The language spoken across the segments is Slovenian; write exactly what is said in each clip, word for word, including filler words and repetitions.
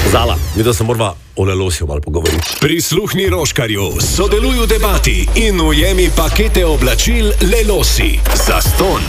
Zala, mi da se morava o Lelosiju malo pogovoriti. Prisluhni Roškarju, sodeluj v debati in ujemi pakete oblačil Lelosi. Zastonj.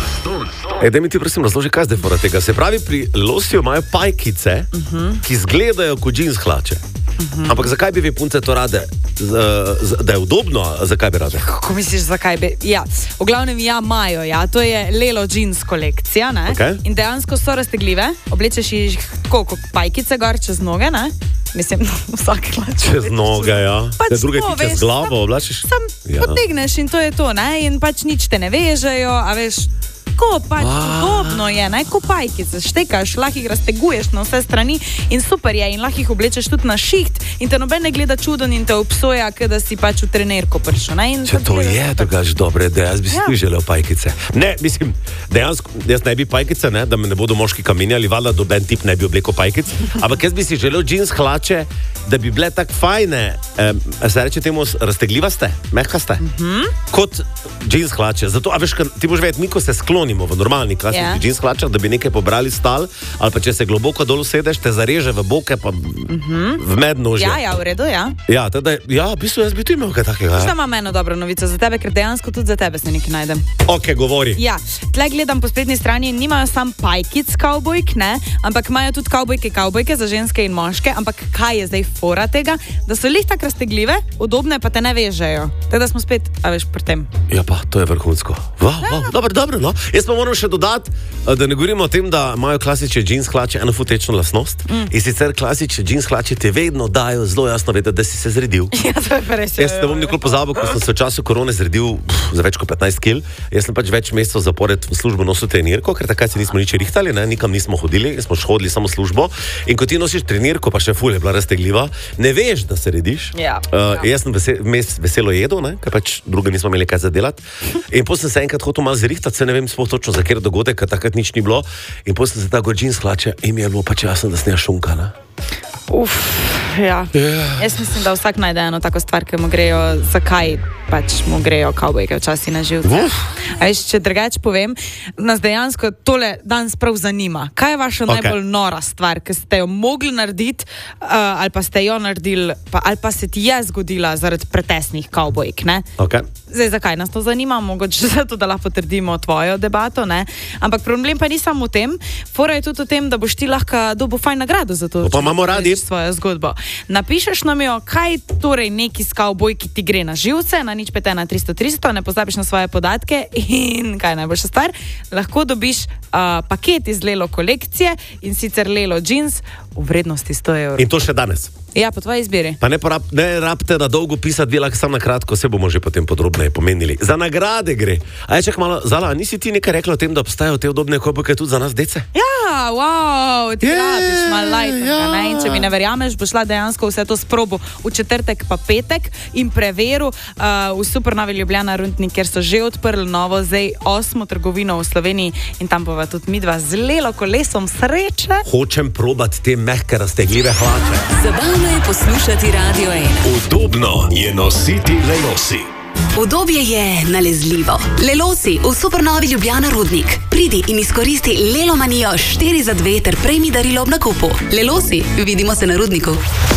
E, da mi ti prosim razloži, kaj zdaj fora tega. Se pravi, pri Lelosiju imajo pajkice, uh-huh. ki izgledajo kot džins hlače. Uh-huh. Ampak zakaj bi vi punce to rade? Z, z, da je udobno, zakaj bi rade? Kako misliš, zakaj bi? Ja, v glavnem ja, imajo, ja. To je Lelo jeans kolekcija, ne? Okay. In dejansko so raztegljive, oblečeš jih tako kot pajkice gor čez noge, ne? Mislim, vsak hlač. Čez noge, ja. Pač te druge to, ti čez veš, glavo oblačiš? Sam ja. potegneš in to je to, ne? In pač nič te ne vežejo, a veš... Ko pač podobno je, ne, ko pajkice, štekaš, lahko jih razteguješ na vse strani in super je in lahko jih oblečeš tudi na šiht in te noben ne gleda čuden in te obsoja, da si pač v trenerko prišel. Če to je drugač dobre, da jaz bi si ja. želel pajkice. Ne, mislim, dejansko, jaz ne bi pajkice, ne, da me ne bodo moški kamenjali, valjda doben tip ne bi obleko pajkic, ampak jaz bi si želel džins hlače, da bi bile tak fajne, eh, se reče temu raztegljivaste, mehkaste, mm-hmm. kot džins hlače. Zato, a veš, ti boš vedeti, mi ko se sklonimo v normalni klasični yeah. džins hlačah, da bi nekaj pobrali stal, ali pa če se globoko dol usedeš, te zareže v boke, pa mm-hmm. v mednožje. Ja, ja, v redu, ja. Ja, teda, ja, v bistvu jaz bi tu imel kaj takega. Šta imam eno dobro novico za tebe, ker dejansko tudi za tebe se nekaj najdem. Ok, govori. Ja, tle gledam po spletni strani in nimajo sam pajkic kavbojk, ne, ampak imajo tudi kavbojke, kavbojke za ženske in moške, ampak kaj je zdaj fora tega, da so lih tak raztegljive, udobne pa te ne vežejo. Teda smo spet, a veš, pri tem. Ja pa, to je vrhunsko. Wow, wow, dobro, dobro, no. Jaz pa moram še dodati, da ne govorimo o tem, da imajo klasične džins hlače eno futečno lastnost. Mm. In sicer klasične džins hlače ti vedno dajo zelo jasno vedeti, da si se zredil. Ja, to je res. Jaz ne bom nikoli pozabil, ko sem se v času korone zredil pff, za več kot petnajst kil. Jaz sem pač več mesecev zapored v službo nosil trenirko, ker takrat se nismo nič rihtali, ne, nikam nismo hodili, smo hodili samo službo. In ko ti nosiš trenirko, pa še ful je bila raztegljiva, ne veš, da se rediš. Ja, uh, ja. Jaz sem vesel, mes, veselo jedel, ne, ker pač druga nismo imeli kaj za delati. In potem sem se enkrat hotel malo zrihtati, se ne vem sploh točno za kjer dogodek, ker takrat nič ni bilo. In potem sem se ta džins hlače in mi je bilo pač jasno, da snija šunka, ne. Uf, ja. Yeah. Jaz mislim, da vsak najde eno tako stvar, ki mu grejo, zakaj pač mu grejo kavbojke včasih na živce. A veš, če drugače povem, nas dejansko tole danes prav zanima. Kaj je vaša okay. najbolj nora stvar, ki ste jo mogli narediti, uh, ali pa ste jo naredili, pa, ali pa se ti je zgodila zaradi pretesnih kavbojk, ne? Okay. Zdaj, zakaj nas to zanima? Mogoče zato, da lahko potrdimo tvojo debato, ne? Ampak problem pa ni samo v tem, fora je tudi v tem, da boš ti lahko dobil fajn nagrado za to. Pa imamo radi svojo zgodbo. Napišeš nam jo, kaj torej neki s kavbojki ti gre na živce, na nič pet ena tristo tristo, ne pozabiš na svoje podatke in kaj najboljša stvar, lahko dobiš uh, paket iz Lelo kolekcije in sicer Lelo jeans v vrednosti sto evrov. In to še danes. Ja, po tvoji izbiri. Pa ne, porab, ne rabte na dolgo pisati, lahko samo na kratko, se bomo že potem podrobneje pomenili. Za nagrade gre. A je čak malo, Zala, nisi ti nekaj rekla o tem, da obstajajo te udobne kavbojke tudi za nas dece? Ja, wow, ti Je, rabiš malo lajtenga, ja. ne? In če mi ne verjameš, bo šla dejansko vse to sprobo v četrtek pa petek in preveru uh, v Supernovi Ljubljana Rudnik, kjer so že odprli novo, zdaj osmo trgovino v Sloveniji in tam bova tudi midva z Lelo kolesom sreče. Hočem probati te mehke raztegljive hlače. Zabavno je poslušati Radio ena. Udobno je nositi Lelosi. Udobje je nalezljivo. Lelosi v Supernovi Ljubljana Rudnik. Pridi in izkoristi Lelo manijo štiri za dve ter prejmi darilo ob nakupu. Lelosi, vidimo se na Rudniku.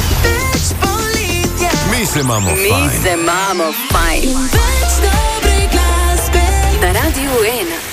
Mi se imamo Mi fajn. se imamo fajn. Na Radio ena.